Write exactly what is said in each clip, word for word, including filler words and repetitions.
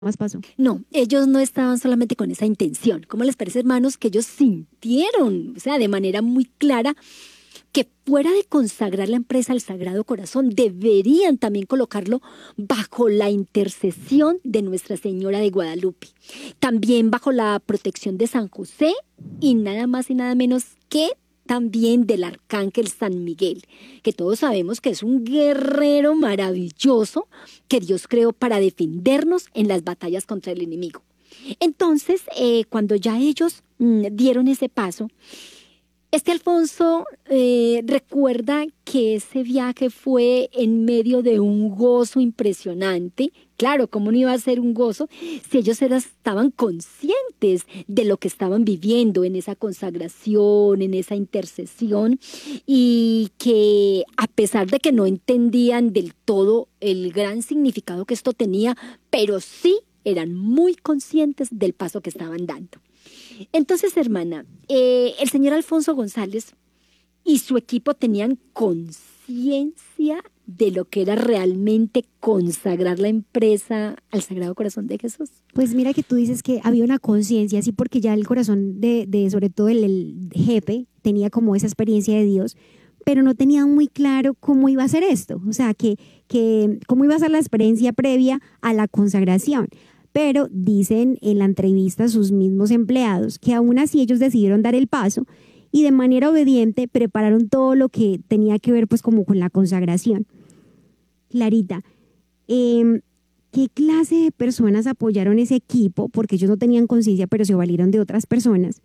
más pasó? No, ellos no estaban solamente con esa intención. ¿Cómo les parece, hermanos, que ellos sintieron, o sea, de manera muy clara, que fuera de consagrar la empresa al Sagrado Corazón, deberían también colocarlo bajo la intercesión de Nuestra Señora de Guadalupe, también bajo la protección de San José y nada más y nada menos que también del Arcángel San Miguel, que todos sabemos que es un guerrero maravilloso que Dios creó para defendernos en las batallas contra el enemigo. Entonces, eh, cuando ya ellos mmm, dieron ese paso, este Alfonso eh, recuerda que ese viaje fue en medio de un gozo impresionante. Claro, ¿cómo no iba a ser un gozo si ellos eran, estaban conscientes de lo que estaban viviendo en esa consagración, en esa intercesión, y que a pesar de que no entendían del todo el gran significado que esto tenía, pero sí eran muy conscientes del paso que estaban dando. Entonces, hermana, eh, el señor Alfonso González y su equipo tenían conciencia de lo que era realmente consagrar la empresa al Sagrado Corazón de Jesús. Pues mira que tú dices que había una conciencia, sí, porque ya el corazón de, de sobre todo el, el jefe, tenía como esa experiencia de Dios, pero no tenían muy claro cómo iba a ser esto, o sea, que, que cómo iba a ser la experiencia previa a la consagración. Pero dicen en la entrevista sus mismos empleados que aún así ellos decidieron dar el paso y de manera obediente prepararon todo lo que tenía que ver pues como con la consagración. Clarita, eh, ¿qué clase de personas apoyaron ese equipo? Porque ellos no tenían conciencia, pero se valieron de otras personas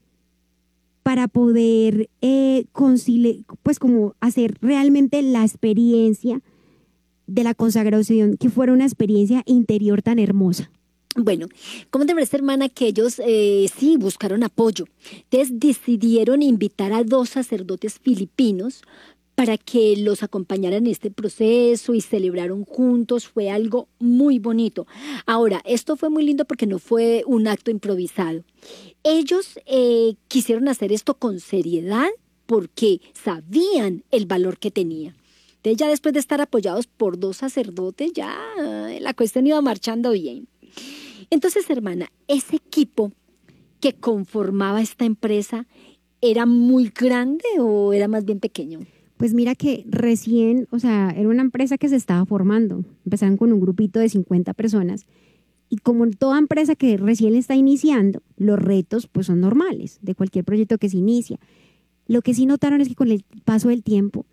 para poder eh, concili- pues como hacer realmente la experiencia de la consagración, que fuera una experiencia interior tan hermosa. Bueno, ¿cómo te parece, hermana, que ellos eh, sí buscaron apoyo? Entonces decidieron invitar a dos sacerdotes filipinos para que los acompañaran en este proceso y celebraron juntos. Fue algo muy bonito. Ahora, esto fue muy lindo porque no fue un acto improvisado. Ellos eh, quisieron hacer esto con seriedad porque sabían el valor que tenía. Entonces, ya después de estar apoyados por dos sacerdotes, ya la cuestión iba marchando bien. Entonces, hermana, ese equipo que conformaba esta empresa, ¿era muy grande o era más bien pequeño? Pues mira que recién, o sea, era una empresa que se estaba formando. Empezaron con un grupito de cincuenta personas. Y como toda empresa que recién está iniciando, los retos pues son normales de cualquier proyecto que se inicia. Lo que sí notaron es que con el paso del tiempo,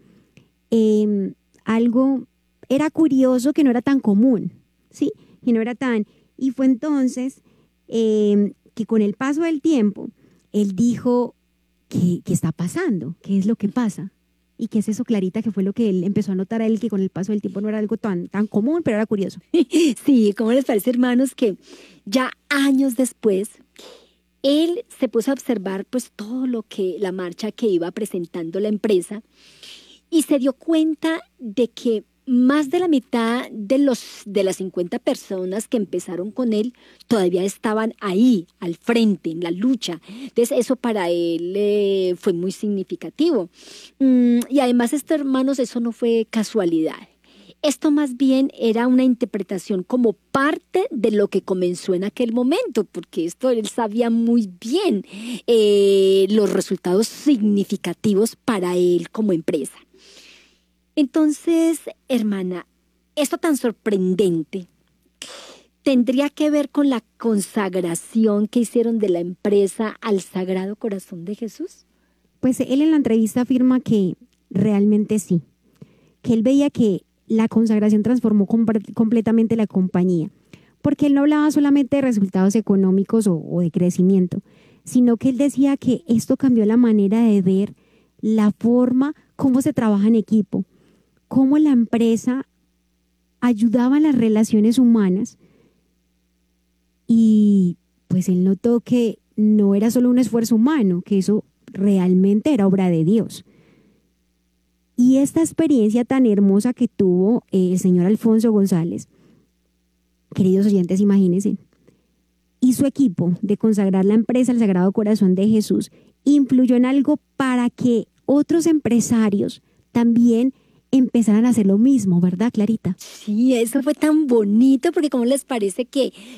Eh, algo era curioso que no era tan común, ¿sí? Que no era tan... Y fue entonces eh, que con el paso del tiempo, él dijo, ¿qué, ¿qué está pasando? ¿Qué es lo que pasa? ¿Y qué es eso, Clarita? Que fue lo que él empezó a notar a él, que con el paso del tiempo no era algo tan, tan común, pero era curioso. Sí, ¿cómo les parece, hermanos, que ya años después él se puso a observar pues todo lo que, la marcha que iba presentando la empresa, y se dio cuenta de que más de la mitad de, los, de las cincuenta personas que empezaron con él todavía estaban ahí, al frente, en la lucha. Entonces eso para él eh, fue muy significativo. Mm, y además, esto, hermanos, eso no fue casualidad. Esto más bien era una interpretación como parte de lo que comenzó en aquel momento, porque esto él sabía muy bien eh, los resultados significativos para él como empresa. Entonces, hermana, esto tan sorprendente tendría que ver con la consagración que hicieron de la empresa al Sagrado Corazón de Jesús. Pues él en la entrevista afirma que realmente sí, que él veía que la consagración transformó comp- completamente la compañía, porque él no hablaba solamente de resultados económicos o, o de crecimiento, sino que él decía que esto cambió la manera de ver la forma, cómo se trabaja en equipo, cómo la empresa ayudaba a las relaciones humanas, y pues él notó que no era solo un esfuerzo humano, que eso realmente era obra de Dios. Y esta experiencia tan hermosa que tuvo eh, el señor Alfonso González, queridos oyentes, imagínense, y su equipo de consagrar la empresa al Sagrado Corazón de Jesús, influyó en algo para que otros empresarios también empezaran a hacer lo mismo, ¿verdad, Clarita? Sí, eso fue tan bonito porque ¿cómo les parece que